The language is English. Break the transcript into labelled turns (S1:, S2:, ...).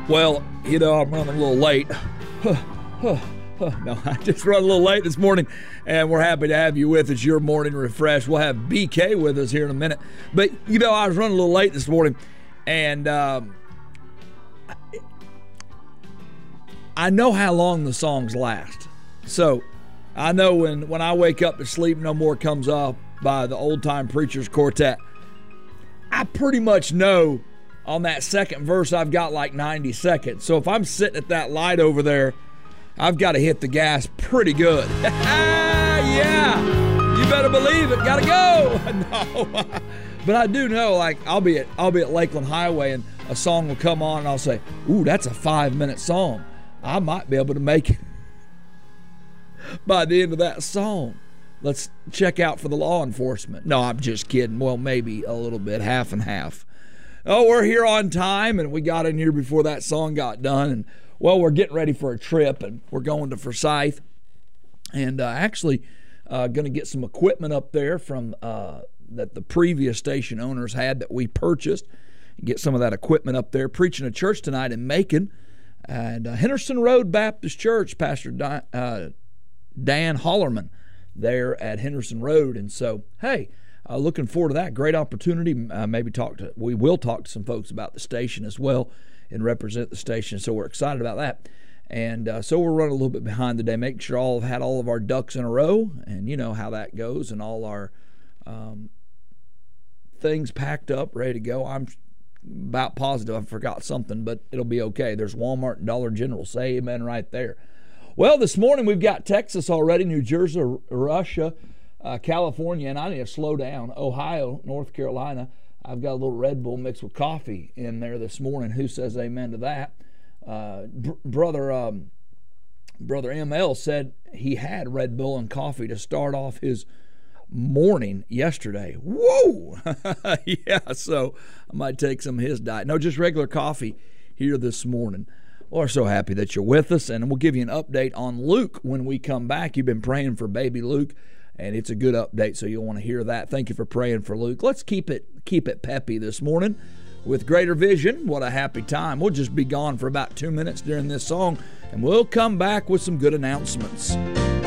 S1: Well, I'm running a little late. No, I just run a little late this morning, and we're happy to have you with us. Your morning refresh. We'll have BK with us here in a minute. But, I was running a little late this morning, and I know how long the songs last. So I know when I Wake Up to Sleep No More comes up by the Old Time Preachers Quartet, I pretty much know on that second verse I've got like 90 seconds. So if I'm sitting at that light over there, I've got to hit the gas pretty good. Yeah, you better believe it. Gotta go. No, but I do know, like I'll be at Lakeland Highway and a song will come on and I'll say, "Ooh, that's a 5-minute song. I might be able to make it by the end of that song. Let's check out for the law enforcement." No, I'm just kidding. Well, maybe a little bit, half and half. Oh, we're here on time, and we got in here before that song got done. And, well, we're getting ready for a trip, and we're going to Forsyth. And actually going to get some equipment up there from that the previous station owners had that we purchased. Get some of that equipment up there. Preaching a church tonight in Macon. And Henderson Road Baptist Church, Pastor Dan Hollerman there at Henderson Road. And so, hey, looking forward to that. Great opportunity. We will talk to some folks about the station as well and represent the station. So we're excited about that. And so we're running a little bit behind today. Make sure all have had all of our ducks in a row, and you know how that goes, and all our things packed up, ready to go. I'm about positive I forgot something, but it'll be okay. There's Walmart and Dollar General. Say amen right there. Well, this morning we've got Texas already, New Jersey, Russia, California, and I need to slow down. Ohio, North Carolina. I've got a little Red Bull mixed with coffee in there this morning. Who says amen to that? Brother ML said he had Red Bull and coffee to start off his morning yesterday. Whoa! Yeah, so I might take some of his diet. No, just regular coffee here this morning. Well, we're so happy that you're with us, and we'll give you an update on Luke when we come back. You've been praying for baby Luke, and it's a good update, so you'll want to hear that. Thank you for praying for Luke. Let's keep it peppy this morning with Greater Vision. What a happy time. We'll just be gone for about 2 minutes during this song, and we'll come back with some good announcements.